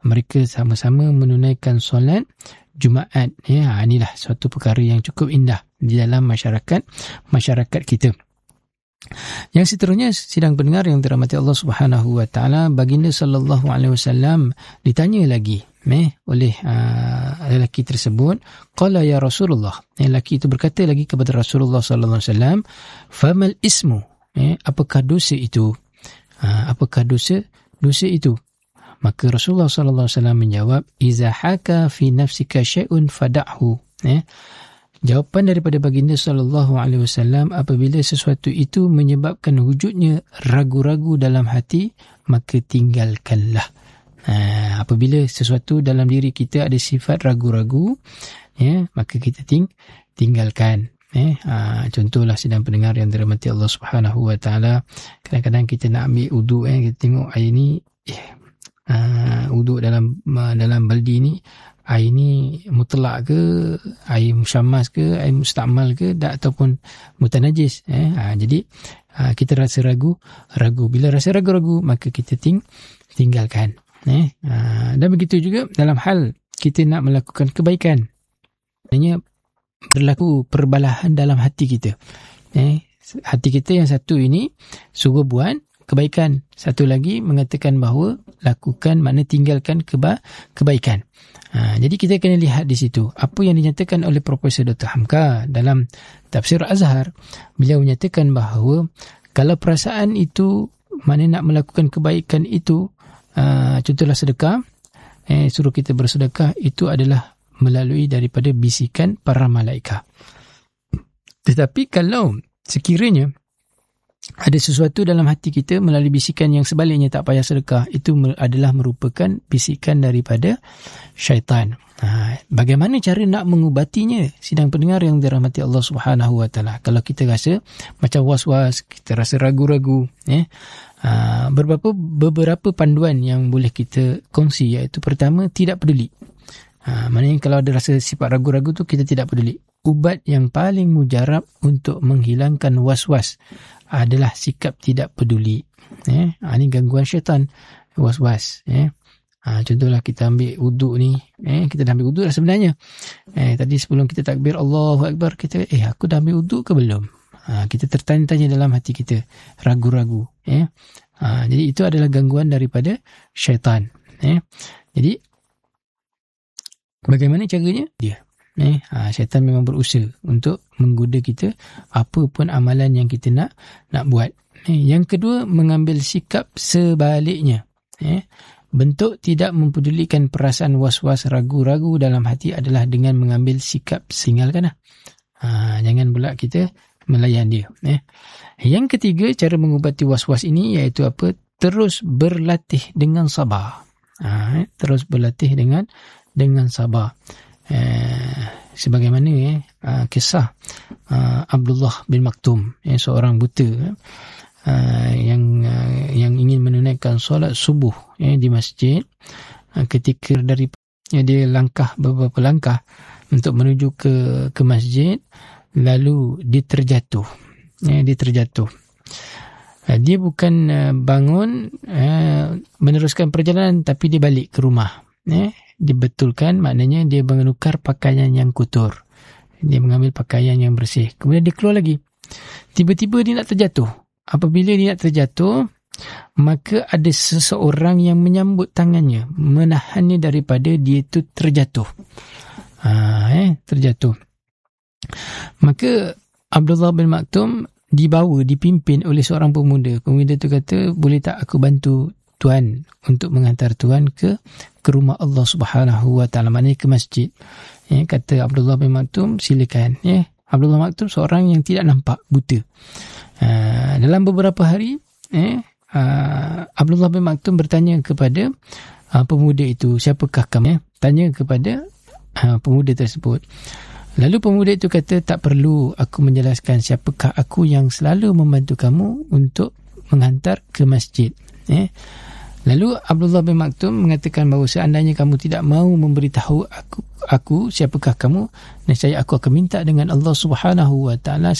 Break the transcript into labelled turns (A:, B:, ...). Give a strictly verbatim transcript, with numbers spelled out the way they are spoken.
A: mereka sama-sama menunaikan solat Jumaat. Ya, inilah suatu perkara yang cukup indah di dalam masyarakat masyarakat kita. Yang seterusnya, sidang pendengar yang dirahmati Allah Subhanahu wa taala, baginda sallallahu alaihi wasallam ditanya lagi eh oleh uh, lelaki tersebut, qala ya Rasulullah, eh, lelaki itu berkata lagi kepada Rasulullah sallallahu alaihi wasallam, famal ismu, eh, apakah dosa itu? Uh, apakah dosa dosa itu? Maka Rasulullah sallallahu alaihi wasallam menjawab, iza haka fi nafsika syai'un fada'hu. eh Jawapan daripada baginda sallallahu alaihi wasallam, apabila sesuatu itu menyebabkan wujudnya ragu-ragu dalam hati, maka tinggalkanlah. Ha, apabila sesuatu dalam diri kita ada sifat ragu-ragu, ya, maka kita ting tinggalkan. Eh, ha, contohlah sidang pendengar yang dirahmati Allah Subhanahu wa taala, kadang-kadang kita nak ambil uduk, eh, kita tengok air ni, eh, uh, uduk dalam uh, dalam baldi ni, air ni mutlak ke, air musyamas ke, air mustakmal ke, tak, ataupun mutanajis. Eh? Ha, jadi ha, kita rasa ragu, ragu. Bila rasa ragu-ragu, maka kita ting tinggalkan. Eh? Ha, dan begitu juga dalam hal kita nak melakukan kebaikan. Maksudnya berlaku perbalahan dalam hati kita. Eh? Hati kita yang satu ini suruh buat kebaikan. Satu lagi mengatakan bahawa lakukan, makna tinggalkan keba kebaikan. Ha, jadi kita kena lihat di situ apa yang dinyatakan oleh Profesor Doktor Hamka dalam Tafsir Azhar. Beliau menyatakan bahawa kalau perasaan itu, mana nak melakukan kebaikan itu, uh, contohlah sedekah, eh, suruh kita bersedekah, itu adalah melalui daripada bisikan para malaikat. Tetapi kalau sekiranya ada sesuatu dalam hati kita melalui bisikan yang sebaliknya, tak payah sedekah, itu adalah merupakan bisikan daripada syaitan. Ha, bagaimana cara nak mengubatinya? Sidang pendengar yang dirahmati Allah Subhanahu wa taala. Kalau kita rasa macam was-was, kita rasa ragu-ragu, eh, ha, beberapa beberapa panduan yang boleh kita kongsi, iaitu pertama, tidak peduli. Ha, maknanya kalau ada rasa sifat ragu-ragu tu, kita tidak peduli. Ubat yang paling mujarab untuk menghilangkan was-was adalah sikap tidak peduli. Eh, ha, ini gangguan syaitan, was-was. Eh, ha, contohlah kita ambil uduk ni, eh, kita dah ambil uduk dah sebenarnya. Eh, tadi sebelum kita takbir Allahu Akbar, kita, eh, aku dah ambil uduk ke belum? Ha, kita tertanya-tanya dalam hati kita, ragu-ragu. Eh, ha, jadi itu adalah gangguan daripada syaitan. Eh, jadi bagaimana caranya? Dia. Eh, ha, syaitan memang berusaha untuk menggoda kita apa pun amalan yang kita nak nak buat. Eh, yang kedua, mengambil sikap sebaliknya. Eh, bentuk tidak mempedulikan perasaan was-was, ragu-ragu dalam hati adalah dengan mengambil sikap tinggalkanlah. Ha, jangan pula kita melayan dia. Eh. Yang ketiga, cara mengubati was-was ini iaitu apa? Terus berlatih dengan sabar. Ha, eh, terus berlatih dengan dengan sabar. Eh, sebagaimana eh, uh, kisah uh, Abdullah bin Maktum, eh, seorang buta eh, uh, yang uh, yang ingin menunaikan solat subuh eh, di masjid. Uh, ketika dari eh, dia langkah beberapa langkah untuk menuju ke ke masjid, lalu dia terjatuh. Eh, dia terjatuh. Uh, dia bukan uh, bangun uh, meneruskan perjalanan, tapi dia balik ke rumah. Eh, dibetulkan, maknanya dia menukar pakaian yang kotor, dia mengambil pakaian yang bersih, kemudian dia keluar lagi. Tiba-tiba dia nak terjatuh. Apabila dia nak terjatuh, maka ada seseorang yang menyambut tangannya, menahannya daripada dia itu terjatuh. Ha, eh, terjatuh. Maka Abdullah bin Maktum dibawa, dipimpin oleh seorang pemuda. Pemuda itu kata, boleh tak aku bantu Tuan untuk menghantar Tuan ke ke rumah Allah Subhanahu wa taala, maknanya ke masjid. Ya, kata Abdullah bin Maktum, silakan. Ya, Abdullah bin Maktum seorang yang tidak nampak, buta. Uh, dalam beberapa hari, eh, uh, Abdullah bin Maktum bertanya kepada uh, pemuda itu, siapakah kamu? Ya, tanya kepada uh, pemuda tersebut. Lalu pemuda itu kata, tak perlu aku menjelaskan siapakah aku yang selalu membantu kamu untuk menghantar ke masjid. Eh, Lalu Abdullah bin Maktum mengatakan bahawa seandainya kamu tidak mahu memberitahu aku, aku siapakah kamu, nescaya aku akan minta dengan Allah Subhanahu wa taala